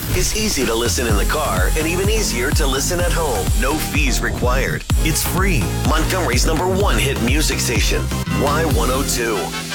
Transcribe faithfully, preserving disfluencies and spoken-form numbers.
It's easy to listen in the car and even easier to listen at home. No fees required. It's free. Montgomery's number one hit music station. Y one oh two.